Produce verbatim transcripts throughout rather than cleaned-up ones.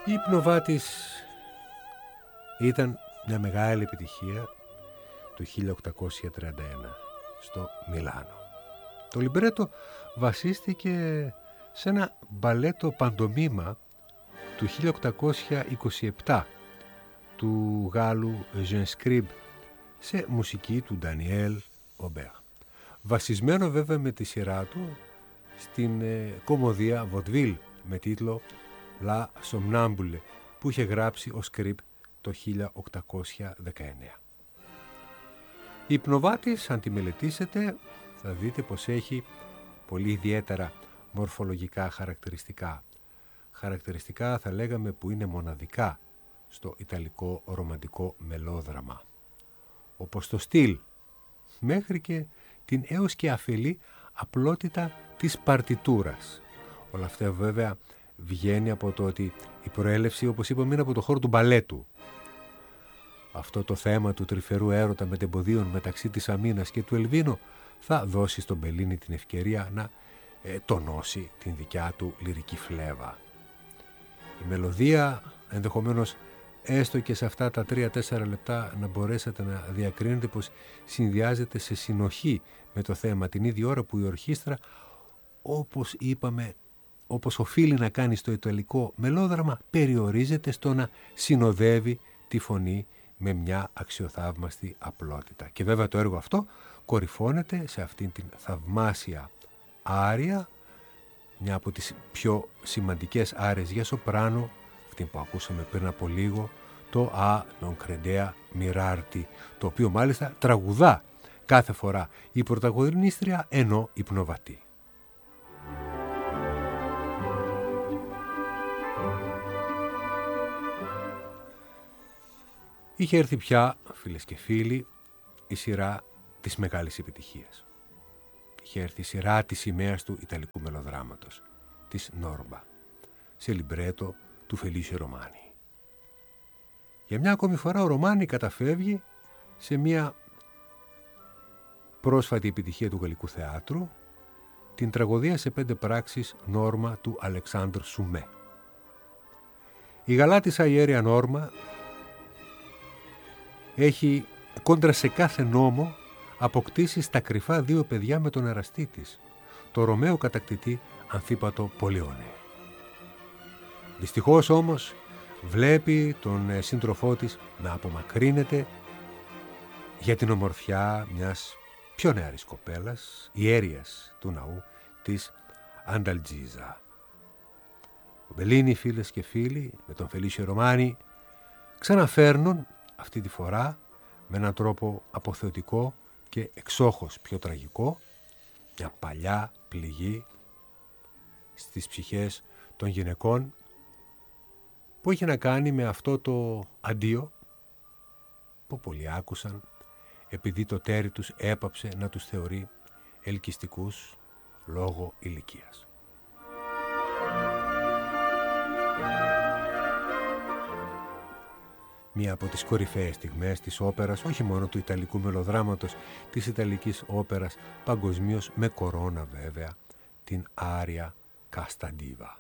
Η Υπνοβάτης ήταν μια μεγάλη επιτυχία το χίλια οκτακόσια τριάντα ένα στο Μιλάνο. Το λιμπρέτο βασίστηκε σε ένα μπαλέτο παντομήμα του χίλια οκτακόσια είκοσι επτά του Γάλλου Jean Scribe σε μουσική του Ντανιέλ Ομπέρ. Βασισμένο βέβαια με τη σειρά του στην ε, κομμωδία Vaudeville με τίτλο La Somnambule που είχε γράψει ο Scribe το χίλια οκτακόσια δεκαεννέα. Η Υπνοβάτης, αν τη μελετήσετε, θα δείτε πως έχει πολύ ιδιαίτερα μορφολογικά χαρακτηριστικά. Χαρακτηριστικά θα λέγαμε που είναι μοναδικά στο ιταλικό ρομαντικό μελόδραμα. Όπως το στυλ, μέχρι και την έως και αφελή απλότητα της παρτιτούρας. Όλα αυτά βέβαια βγαίνει από το ότι η προέλευση, όπως είπαμε, είναι από το χώρο του μπαλέτου. Αυτό το θέμα του τρυφερού έρωτα μετεμποδίων μεταξύ της Αμίνας και του Ελβίνο θα δώσει στον Μπελίνι την ευκαιρία να ε, τονώσει την δικιά του λυρική φλέβα. Η μελωδία, ενδεχομένως έστω και σε αυτά τα τρία τέσσερα λεπτά να μπορέσετε να διακρίνετε πως συνδυάζεται σε συνοχή με το θέμα την ίδια ώρα που η ορχήστρα, όπως είπαμε, όπως οφείλει να κάνει στο ιταλικό μελόδραμα, περιορίζεται στο να συνοδεύει τη φωνή με μια αξιοθαύμαστη απλότητα. Και βέβαια το έργο αυτό κορυφώνεται σε αυτήν την θαυμάσια άρια, μια από τις πιο σημαντικές άρες για σοπράνο, αυτή που ακούσαμε πριν από λίγο, το «A non credea mirarti», το οποίο μάλιστα τραγουδά κάθε φορά η πρωταγωνίστρια ενώ υπνοβατεί. Είχε έρθει πια, φίλες και φίλοι, η σειρά της μεγάλης επιτυχίας. Είχε έρθει η σειρά της σημαίας του ιταλικού μελοδράματος, της Νόρμα, σε λιμπρέτο του Φελίσιο Ρωμάνι. Για μια ακόμη φορά ο Ρωμάνι καταφεύγει σε μια πρόσφατη επιτυχία του γαλλικού θεάτρου, την τραγωδία σε πέντε πράξεις Νόρμα του Αλεξάνδρ Σουμέ. Η γαλάτισσα ιέρια Νόρμα έχει κόντρα σε κάθε νόμο αποκτήσει στα κρυφά δύο παιδιά με τον εραστή της, το Ρωμαίο κατακτητή Ανθίπατο Πολεόνε. Δυστυχώς όμως βλέπει τον σύντροφό της να απομακρύνεται για την ομορφιά μιας πιο νεαρής κοπέλας, ιέρειας του ναού της Ανταλτζίζα. Ο Μπελίνι, φίλες και φίλοι, με τον Φελίσιο Ρωμάνι ξαναφέρνουν αυτή τη φορά με έναν τρόπο αποθεωτικό και εξόχως πιο τραγικό μια παλιά πληγή στις ψυχές των γυναικών που είχε να κάνει με αυτό το αντίο που πολλοί άκουσαν επειδή το τέρι τους έπαψε να τους θεωρεί ελκυστικούς λόγω ηλικίας. Μία από τις κορυφαίες στιγμές της όπερας, όχι μόνο του ιταλικού μελοδράματος, της ιταλικής όπερας παγκοσμίως, με κορώνα βέβαια, την άρια Κασταντίβα.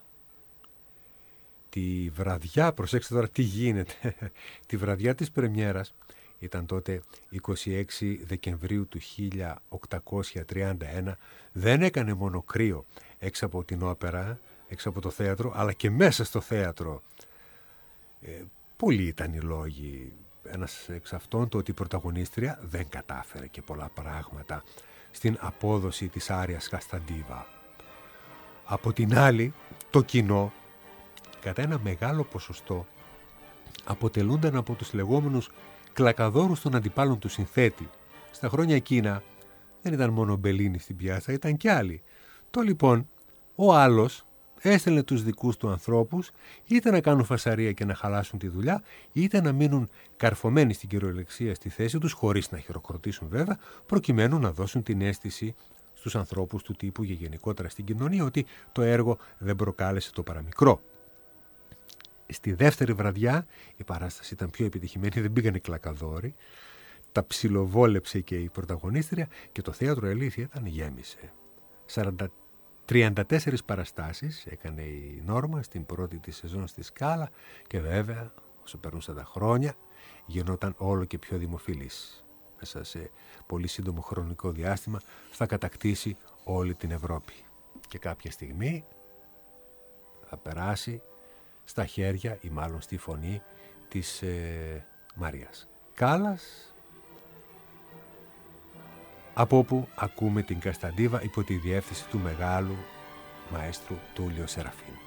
Τη βραδιά, προσέξτε τώρα τι γίνεται, τη βραδιά της πρεμιέρας, ήταν τότε είκοσι έξι Δεκεμβρίου του χίλια οκτακόσια τριάντα ένα, δεν έκανε μόνο κρύο έξω από την όπερα, έξω από το θέατρο, αλλά και μέσα στο θέατρο. Ε, Πολλοί ήταν οι λόγοι. Ένας εξ αυτών το ότι η πρωταγωνίστρια δεν κατάφερε και πολλά πράγματα στην απόδοση της άριας Κασταντίβα. Από την άλλη, το κοινό, κατά ένα μεγάλο ποσοστό, αποτελούνταν από τους λεγόμενους κλακαδόρους των αντιπάλων του συνθέτη. Στα χρόνια εκείνα δεν ήταν μόνο ο Μπελίνι στην πιάτσα, ήταν κι άλλοι. Το λοιπόν, ο άλλος έστελνε τους δικούς του ανθρώπους είτε να κάνουν φασαρία και να χαλάσουν τη δουλειά, είτε να μείνουν καρφωμένοι στην κυριολεξία στη θέση τους, χωρίς να χειροκροτήσουν βέβαια, προκειμένου να δώσουν την αίσθηση στους ανθρώπους του τύπου και γενικότερα στην κοινωνία ότι το έργο δεν προκάλεσε το παραμικρό. Στη δεύτερη βραδιά η παράσταση ήταν πιο επιτυχημένη, δεν πήγανε κλακαδόροι, τα ψιλοβόλεψε και η πρωταγωνίστρια και το θέατρο, αλήθεια ήταν, γέμισε. σαράντα τριάντα τέσσερις παραστάσεις έκανε η Νόρμα στην πρώτη της σεζόν στη Σκάλα και βέβαια όσο περνούσαν τα χρόνια γινόταν όλο και πιο δημοφιλής. Μέσα σε πολύ σύντομο χρονικό διάστημα θα κατακτήσει όλη την Ευρώπη και κάποια στιγμή θα περάσει στα χέρια ή μάλλον στη φωνή της ε, Μαρίας Κάλλας, από όπου ακούμε την Κασταντίβα υπό τη διεύθυνση του μεγάλου μαέστρου Τούλιο Σεραφείμ.